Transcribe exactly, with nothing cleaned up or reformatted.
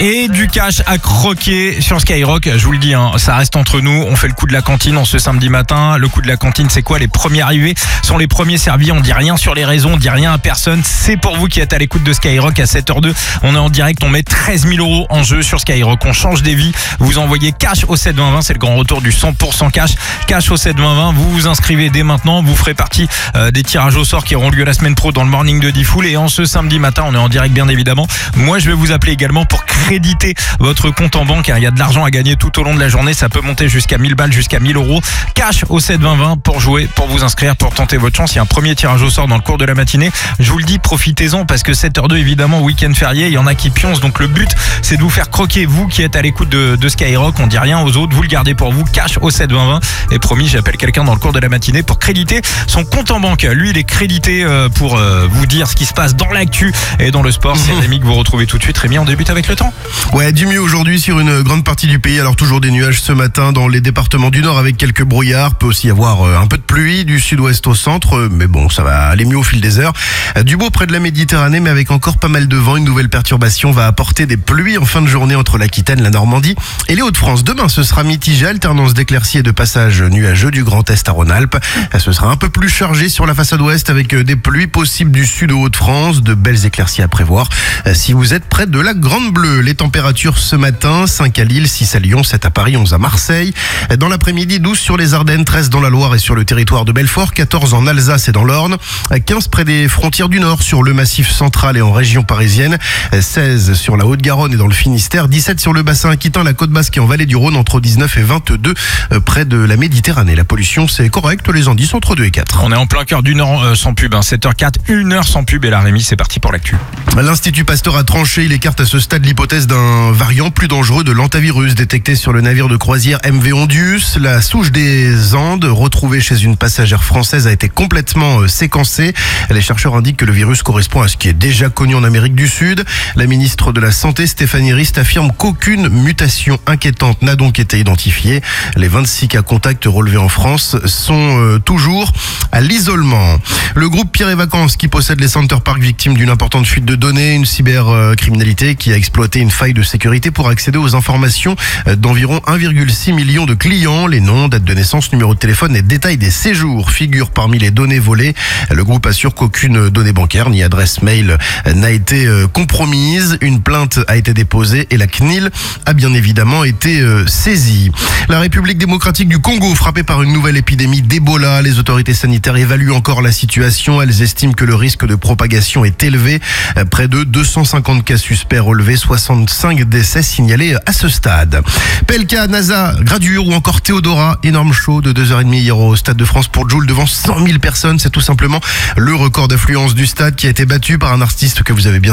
Et du cash à croquer sur Skyrock. Je vous le dis, hein, ça reste entre nous. On fait le coup de la cantine en ce samedi matin. Le coup de la cantine, c'est quoi? Les premiers arrivés sont les premiers servis. On dit rien sur les réseaux, on dit rien à personne. C'est pour vous qui êtes à l'écoute de Skyrock à sept heures deux. On est en direct, on met treize mille euros en jeu sur Skyrock. On change des vies. Vous envoyez cash au sept vingt vingt. C'est le grand retour du cent pour cent cash. Cash au sept vingt vingt. Vous vous inscrivez dès maintenant. Vous ferez partie euh, des tirages au sort qui auront lieu la semaine pro dans le morning de Diffoul. Et en ce samedi matin, on est en direct bien évidemment. Moi, je vais vous appeler également pour créditer votre compte en banque. Il y a de l'argent à gagner tout au long de la journée. Ça peut monter jusqu'à mille balles, jusqu'à mille euros. Cash au sept vingt vingt pour jouer, pour vous inscrire, pour tenter votre chance. Il y a un premier tirage au sort dans le cours de la matinée. Je vous le dis, profitez-en parce que sept heures deux, évidemment, week-end férié, il y en a qui pioncent. Donc le but, c'est de vous faire croquer, vous qui êtes à l'écoute de, de Skyrock. On dit rien aux autres, vous le gardez pour vous. Cash au sept vingt vingt. Et promis, j'appelle quelqu'un dans le cours de la matinée pour créditer son compte en banque. Lui, il est crédité pour vous dire ce qui se passe dans l'actu et dans le sport. C'est Rémi que vous retrouvez tout de suite. Rémi, on débute avec le temps. Ouais, du mieux aujourd'hui sur une grande partie du pays. Alors toujours des nuages ce matin dans les départements du nord avec quelques brouillards. Peut aussi y avoir un peu de pluie du sud-ouest au centre. Mais bon, ça va aller mieux au fil des heures. Du beau près de la Méditerranée, mais avec encore pas mal de vent. Une nouvelle perturbation va apporter des pluies en fin de journée entre l'Aquitaine, la Normandie et les Hauts-de-France. Demain, ce sera mitigé, alternance d'éclaircies et de passages nuageux du Grand Est à Rhône-Alpes. Ce sera un peu plus chargé sur la façade ouest avec des pluies possibles du sud au Hauts-de-France. De belles éclaircies à prévoir si vous êtes près de la Grande Bleue. Les températures ce matin, cinq à Lille, six à Lyon, sept à Paris, onze à Marseille. Dans l'après-midi, douze sur les Ardennes, treize dans la Loire et sur le territoire de Belfort, quatorze en Alsace et dans l'Orne, quinze près des frontières du Nord sur le Massif central et en région parisienne, seize sur la Haute-Garonne et dans le Finistère, dix-sept sur le bassin aquitain, la côte basque et en vallée du Rhône, entre dix-neuf et vingt-deux près de la Méditerranée. La pollution, c'est correct, les indices entre deux et quatre. On est en plein cœur du Nord euh, sans pub, hein, sept heures quatre, une heure sans pub et la Rémi, c'est parti pour l'actu. L'Institut Pasteur a tranché, il écarte à ce stade l'hypothèse d'un variant plus dangereux de l'hantavirus détecté sur le navire de croisière M V Ondius. La souche des Andes, retrouvée chez une passagère française, a été complètement séquencée. Les chercheurs indiquent que le virus correspond à ce qui est déjà connu en Amérique du Sud. La ministre de la Santé, Stéphanie Rist, affirme qu'aucune mutation inquiétante n'a donc été identifiée. Les vingt-six cas contacts relevés en France sont euh, toujours à l'isolement. Le groupe Pierre et Vacances, qui possède les Center Park, victime d'une importante fuite de données, une cybercriminalité qui a exploité une faille de sécurité pour accéder aux informations d'environ un virgule six million de clients. Les noms, date de naissance, numéro de téléphone et détails des séjours figurent parmi les données volées. Le groupe assure qu'aucune donnée bancaire ni adresse mail n'a été compromise. Une plainte a été déposée et la C N I L a bien évidemment été saisie. La République démocratique du Congo, frappée par une nouvelle épidémie d'Ebola. Les autorités sanitaires évaluent encore la situation. Elles estiment que le risque de propagation est élevé. Près de deux cent cinquante cas suspects relevés, soixante-cinq décès signalés à ce stade. P L K, NASA, Gradure ou encore Théodora. Énorme show de deux heures trente hier au Stade de France pour Jul devant cent mille personnes. C'est tout simplement le record d'affluence du stade qui a été battu par un artiste que vous avez bien